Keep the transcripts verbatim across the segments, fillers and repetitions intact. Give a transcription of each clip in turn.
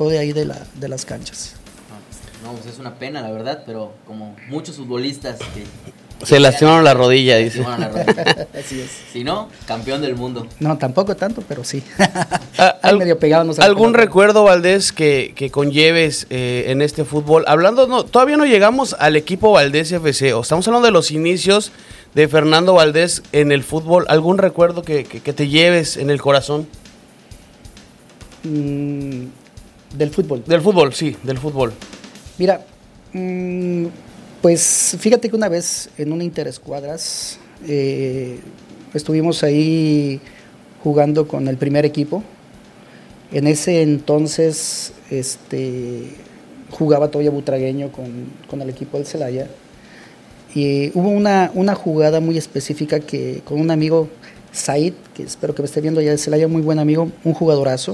alejó de ahí de, la, de las canchas. No, pues es una pena, la verdad, pero como muchos futbolistas que... Se lastimaron la rodilla, dice. Se lastimaron la rodilla. Así es. Si no, campeón del mundo. No, tampoco tanto, pero sí. Al, medio pegado, no ¿Algún recuerdo, Valdés, que, que conlleves eh, en este fútbol? Hablando, no, todavía no llegamos al equipo Valdés F C, o estamos hablando de los inicios de Fernando Valdés en el fútbol. ¿Algún recuerdo que, que, que te lleves en el corazón? Mm, del fútbol. Del fútbol, sí, del fútbol. Mira, mmm, pues fíjate que una vez en una interescuadras eh, estuvimos ahí jugando con el primer equipo. En ese entonces este, jugaba todavía Butragueño con, con el equipo del Celaya. Y hubo una, una jugada muy específica que con un amigo, Said, que espero que me esté viendo ya del Celaya, muy buen amigo, un jugadorazo.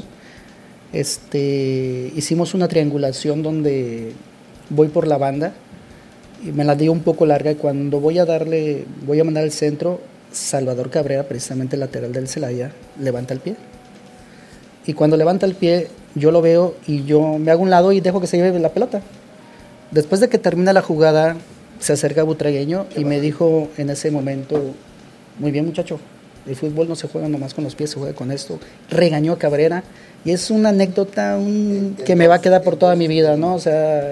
Este, hicimos una triangulación donde voy por la banda y me la dio un poco larga y cuando voy a darle, voy a mandar al centro, Salvador Cabrera, precisamente el lateral del Celaya, levanta el pie. Y cuando levanta el pie, yo lo veo y yo me hago un lado y dejo que se lleve la pelota. Después de que termina la jugada, se acerca Butragueño y me dijo en ese momento, muy bien muchacho, el fútbol no se juega nomás con los pies, se juega con esto. Regañó a Cabrera y es una anécdota un, que me va a quedar por toda mi vida, ¿no? O sea,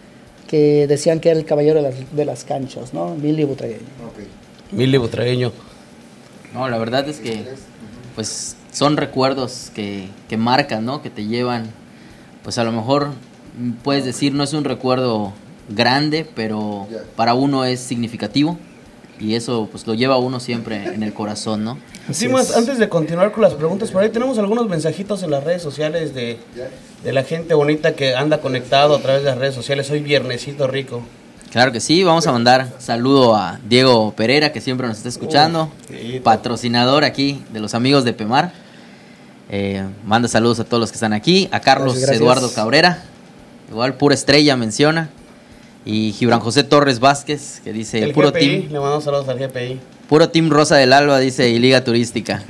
que decían que era el caballero de las, de las canchas, ¿no? Billy Butragueño. Okay. Billy Butragueño. No, la verdad es que pues son recuerdos que, que marcan, ¿no? Que te llevan, pues a lo mejor puedes decir no es un recuerdo grande, pero para uno es significativo y eso pues lo lleva a uno siempre en el corazón, ¿no? Sí, más antes de continuar con las preguntas, por ahí tenemos algunos mensajitos en las redes sociales de, de la gente bonita que anda conectado a través de las redes sociales. Hoy viernesito rico. Claro que sí, vamos a mandar saludo a Diego Pereira, que siempre nos está escuchando, uh, patrocinador aquí de los amigos de Pemar. Eh, manda saludos a todos los que están aquí, a Carlos gracias, gracias. Eduardo Cabrera, igual pura estrella menciona, y Gibran José Torres Vázquez, que dice el puro G P I, team. Le mandamos saludos al G P I. Puro team Rosa del Alba, dice, y Liga Turística.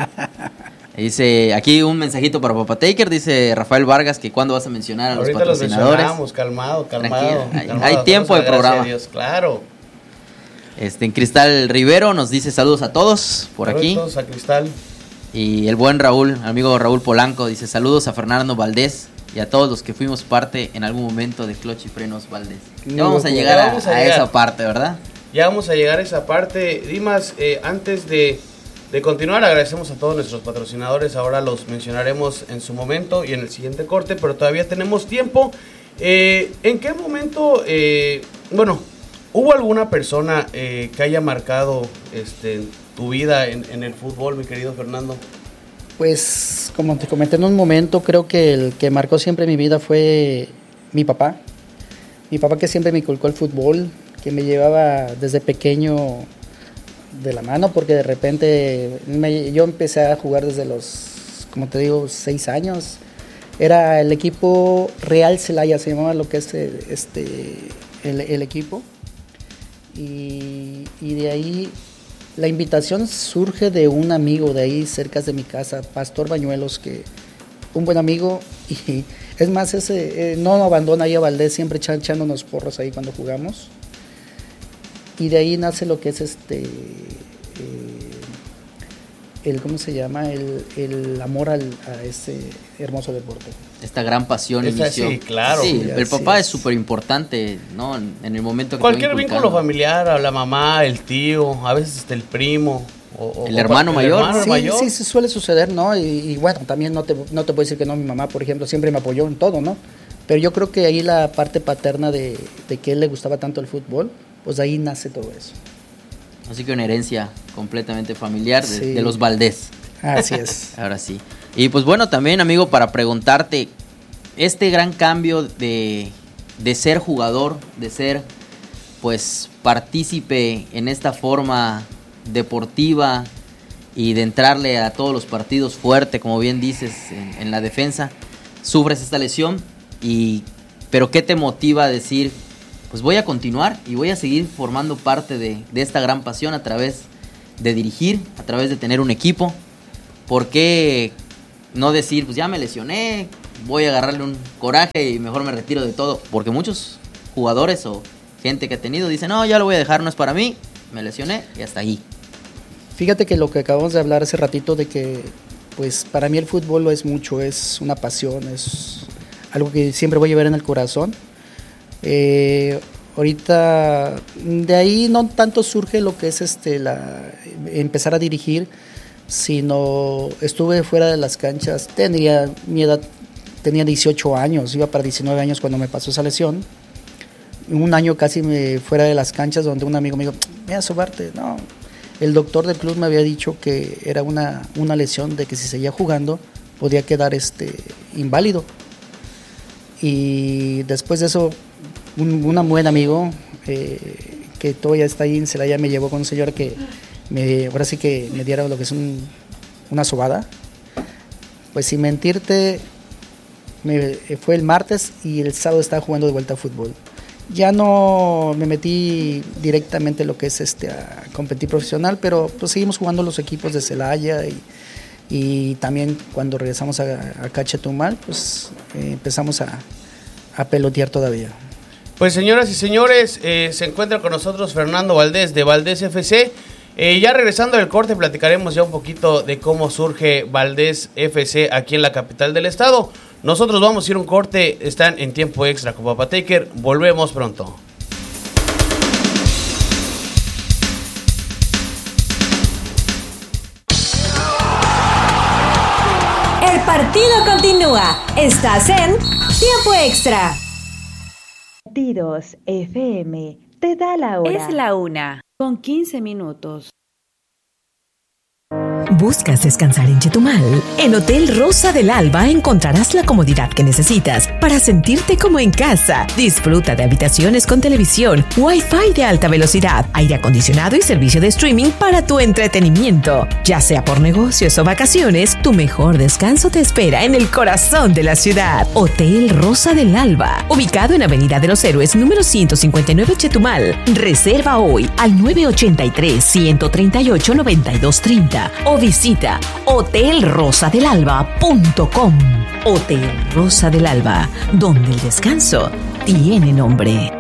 Dice, aquí un mensajito para Papa Taker, dice Rafael Vargas, que cuándo vas a mencionar a ahorita los patrocinadores. Los calmado, calmado, hay, calmado. Hay tiempo de programa. Dios, claro. Este, en Cristal Rivero nos dice saludos a todos por saludos aquí. Todos a Cristal. Y el buen Raúl, amigo Raúl Polanco, dice saludos a Fernando Valdés y a todos los que fuimos parte en algún momento de Clutch y Frenos Valdés. Ya no, vamos a llegar, a, vamos a, a llegar a esa parte, ¿verdad? Ya vamos a llegar a esa parte. Dimas, eh, antes de, de continuar, agradecemos a todos nuestros patrocinadores. Ahora los mencionaremos en su momento y en el siguiente corte, pero todavía tenemos tiempo. Eh, ¿En qué momento, eh, bueno, hubo alguna persona eh, que haya marcado este, tu vida en, en el fútbol, mi querido Fernando? Pues, como te comenté en un momento, creo que el que marcó siempre mi vida fue mi papá. Mi papá que siempre me inculcó el fútbol, que me llevaba desde pequeño de la mano, porque de repente me, yo empecé a jugar desde los, como te digo, seis años. Era el equipo Real Celaya, se llamaba lo que es este, el, el equipo. Y, y de ahí la invitación surge de un amigo de ahí cerca de mi casa, Pastor Bañuelos, que un buen amigo, y es más, ese eh, no abandona ahí a Valdés, siempre echándonos porros ahí cuando jugamos. Y de ahí nace lo que es este, eh, el, ¿cómo se llama? El, el amor al, a ese hermoso deporte. Esta gran pasión Esa, inició. Sí, claro. Sí, sí, el papá es es súper importante, ¿no? En, en el momento que cualquier vínculo familiar, a la mamá, el tío, a veces hasta el primo. O, o, el hermano o, mayor. El hermano sí, mayor. sí, sí, suele suceder, ¿no? Y, y bueno, también no te, no te puedo decir que no, mi mamá, por ejemplo, siempre me apoyó en todo, ¿no? Pero yo creo que ahí la parte paterna de, de que él le gustaba tanto el fútbol, pues ahí nace todo eso. Así que una herencia completamente familiar de, sí. de los Valdés. Así es. Ahora sí. Y pues bueno, también, amigo, para preguntarte, este gran cambio de, de ser jugador, de ser pues partícipe en esta forma deportiva y de entrarle a todos los partidos fuerte, como bien dices, en, en la defensa, sufres esta lesión, y pero ¿qué te motiva a decir, pues voy a continuar y voy a seguir formando parte de, de esta gran pasión a través de dirigir, a través de tener un equipo? ¿Por qué no decir, pues ya me lesioné, voy a agarrarle un coraje y mejor me retiro de todo. Porque muchos jugadores o gente que ha tenido dicen, no, ya lo voy a dejar, no es para mí, me lesioné y hasta ahí. Fíjate que lo que acabamos de hablar hace ratito de que, pues para mí el fútbol lo es mucho, es una pasión, es algo que siempre voy a llevar en el corazón. Eh, ahorita de ahí no tanto surge lo que es este la empezar a dirigir, sino estuve fuera de las canchas, tendría mi edad, tenía dieciocho años, iba para diecinueve años cuando me pasó esa lesión. Un año casi me fuera de las canchas, donde un amigo me dijo, voy a sobarte, no. El doctor del club me había dicho que era una, una lesión de que si seguía jugando podía quedar este, inválido. Y después de eso, un, un buen amigo eh, que todavía está ahí en Celaya me llevó con un señor que me, ahora sí que me diera lo que es un, una sobada. Pues sin mentirte, me, fue el martes y el sábado estaba jugando de vuelta a fútbol. Ya no me metí directamente en lo que es este a competir profesional, pero pues seguimos jugando los equipos de Celaya y, y también cuando regresamos a, a Cachetumal, pues eh, empezamos a, a pelotear todavía. Pues señoras y señores, eh, se encuentra con nosotros Fernando Valdés de Valdés F C. Eh, ya regresando del corte platicaremos ya un poquito de cómo surge Valdés F C aquí en la capital del estado. Nosotros vamos a ir a un corte, están en tiempo extra con Papa Taker, volvemos pronto. El partido continúa, estás en tiempo extra. Tiros F M te da la hora. Es la una, con quince minutos. ¿Buscas descansar en Chetumal? En Hotel Rosa del Alba encontrarás la comodidad que necesitas para sentirte como en casa. Disfruta de habitaciones con televisión, Wi-Fi de alta velocidad, aire acondicionado y servicio de streaming para tu entretenimiento. Ya sea por negocios o vacaciones, tu mejor descanso te espera en el corazón de la ciudad. Hotel Rosa del Alba, ubicado en Avenida de los Héroes, número ciento cincuenta y nueve Chetumal. Reserva hoy al nueve ochenta y tres, ciento treinta y ocho, noventa y dos treinta o visita hotel rosa del alba punto com. Hotel Rosa del Alba, donde el descanso tiene nombre.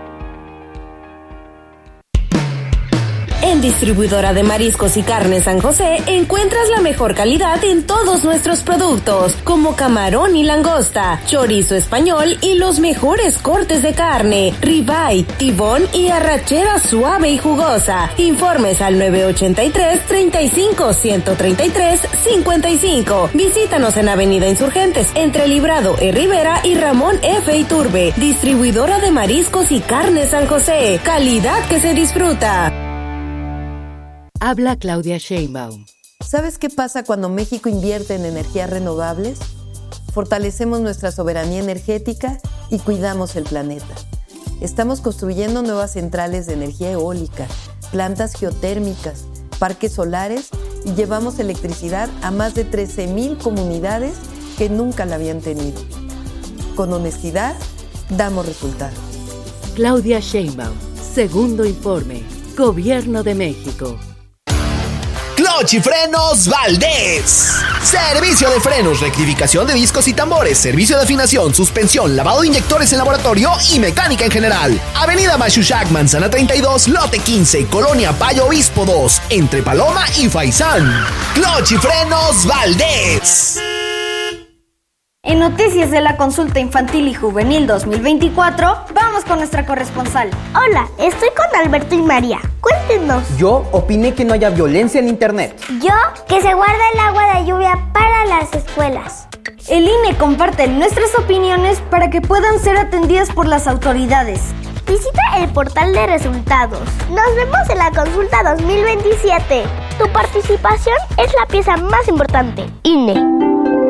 En Distribuidora de Mariscos y Carnes San José encuentras la mejor calidad en todos nuestros productos, como camarón y langosta, chorizo español y los mejores cortes de carne, ribeye, tibón y arrachera suave y jugosa. Informes al nueve ochenta y tres, treinta y cinco, ciento treinta y tres, cincuenta y cinco. Visítanos en Avenida Insurgentes, entre Librado E. Rivera y Ramón F. Iturbe. Distribuidora de Mariscos y Carnes San José. Calidad que se disfruta. Habla Claudia Sheinbaum. ¿Sabes qué pasa cuando México invierte en energías renovables? Fortalecemos nuestra soberanía energética y cuidamos el planeta. Estamos construyendo nuevas centrales de energía eólica, plantas geotérmicas, parques solares y llevamos electricidad a más de trece mil comunidades que nunca la habían tenido. Con honestidad, damos resultados. Claudia Sheinbaum, segundo informe, Gobierno de México. Clutch y Frenos Valdés. Servicio de frenos, rectificación de discos y tambores, servicio de afinación, suspensión, lavado de inyectores en laboratorio y mecánica en general. Avenida Mashushak, Manzana treinta y dos, Lote quince, Colonia Payo Obispo dos, entre Paloma y Faisán. Clutch y Frenos Valdés. En Noticias de la Consulta Infantil y Juvenil dos mil veinticuatro, vamos con nuestra corresponsal. Hola, estoy con Alberto y María. Cuéntenos. Yo opiné que no haya violencia en internet. Yo, que se guarda el agua de lluvia para las escuelas. El I N E comparte nuestras opiniones para que puedan ser atendidas por las autoridades. Visita el portal de resultados. Nos vemos en la consulta dos mil veintisiete. Tu participación es la pieza más importante. I N E.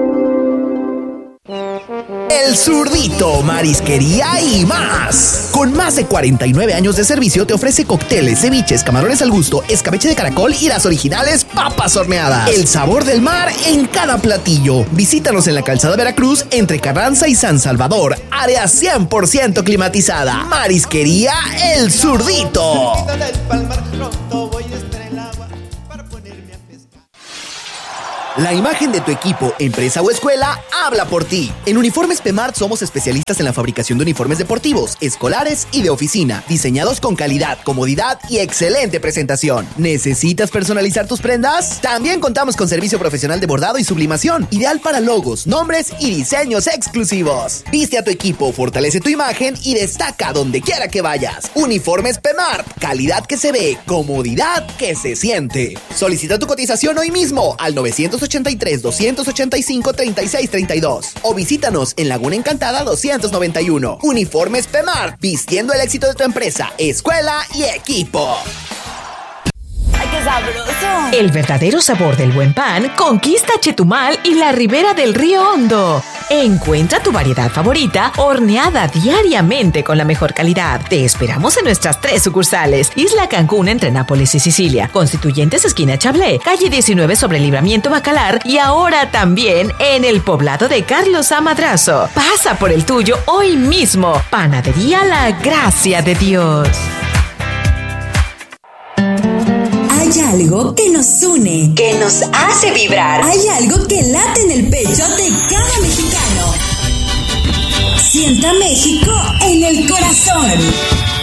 El Zurdito, marisquería y más. Con más de cuarenta y nueve años de servicio te ofrece cócteles, ceviches, camarones al gusto, escabeche de caracol y las originales papas horneadas. El sabor del mar en cada platillo. Visítanos en la calzada Veracruz entre Carranza y San Salvador. Área cien por ciento climatizada. Marisquería El Zurdito. La imagen de tu equipo, empresa o escuela habla por ti. En Uniformes P-Mart somos especialistas en la fabricación de uniformes deportivos, escolares y de oficina, diseñados con calidad, comodidad y excelente presentación. ¿Necesitas personalizar tus prendas? También contamos con servicio profesional de bordado y sublimación, ideal para logos, nombres y diseños exclusivos. Viste a tu equipo, fortalece tu imagen y destaca donde quiera que vayas. Uniformes P-Mart, calidad que se ve, comodidad que se siente. Solicita tu cotización hoy mismo al nueve ochenta y tres, doscientos ochenta y cinco, treinta y seis treinta y dos o visítanos en Laguna Encantada doscientos noventa y uno. Uniformes P-Mart, vistiendo el éxito de tu empresa, escuela y equipo. ¡Ay, qué sabroso! El verdadero sabor del buen pan conquista Chetumal y la ribera del Río Hondo. Encuentra tu variedad favorita horneada diariamente con la mejor calidad. Te esperamos en nuestras tres sucursales: Isla Cancún entre Nápoles y Sicilia, Constituyentes esquina Chablé, calle diecinueve sobre Libramiento Bacalar y ahora también en el poblado de Carlos A. Madrazo. Pasa por el tuyo hoy mismo. Panadería La Gracia de Dios. Hay algo que nos une, que nos hace vibrar. Hay algo que late en el pecho de cada mexicano. Sienta México en el corazón.